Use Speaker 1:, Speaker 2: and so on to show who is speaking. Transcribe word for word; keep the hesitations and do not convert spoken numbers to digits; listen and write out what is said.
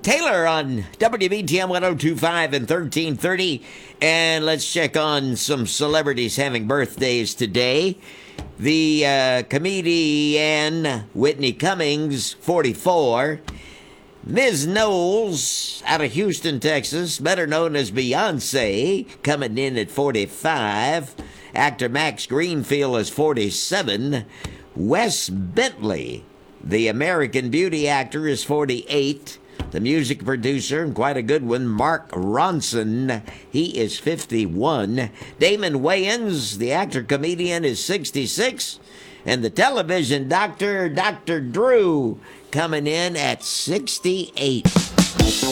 Speaker 1: Taylor on W B T M one oh two point five and thirteen thirty. And let's check on some celebrities having birthdays today. The uh, comedian Whitney Cummings, forty-four. Miz Knowles out of Houston, Texas, better known as Beyonce, coming in at forty-five. Actor Max Greenfield is forty-seven. Wes Bentley, the American Beauty actor, is forty-eight. The music producer, and quite a good one, Mark Ronson, he is fifty-one. Damon Wayans, the actor-comedian, is sixty-six. And the television doctor, Doctor Drew, coming in at sixty-eight.